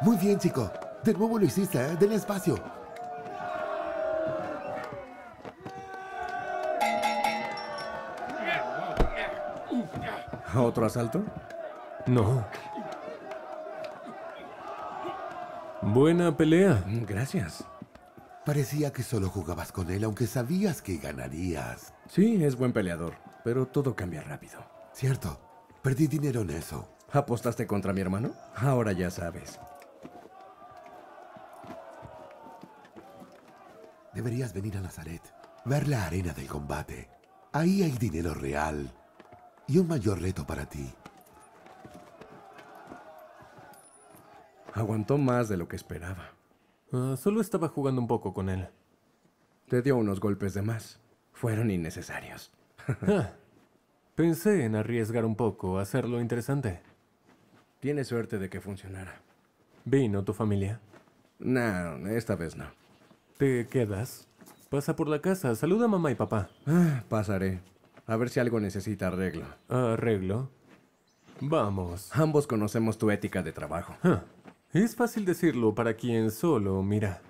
Muy bien, chico. De nuevo lo hiciste, ¿eh? Denle espacio. ¿Otro asalto? No. Buena pelea. Gracias. Parecía que solo jugabas con él, aunque sabías que ganarías. Sí, es buen peleador, pero todo cambia rápido. Cierto. Perdí dinero en eso. ¿Apostaste contra mi hermano? Ahora ya sabes. Deberías venir a Nazaret. Ver la arena del combate. Ahí hay dinero real. Y un mayor reto para ti. Aguantó más de lo que esperaba. Solo estaba jugando un poco con él. Te dio unos golpes de más. Fueron innecesarios. Pensé en arriesgar un poco, hacerlo interesante. Tienes suerte de que funcionara. ¿Vino tu familia? No, esta vez no. ¿Te quedas? Pasa por la casa, saluda a mamá y papá. Pasaré. A ver si algo necesita arreglo. ¿Arreglo? Vamos. Ambos conocemos tu ética de trabajo. Es fácil decirlo para quien solo mira.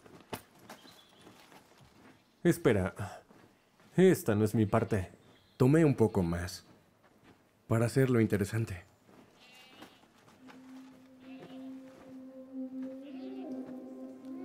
Espera. Esta no es mi parte. Tomé un poco más. Para hacerlo interesante.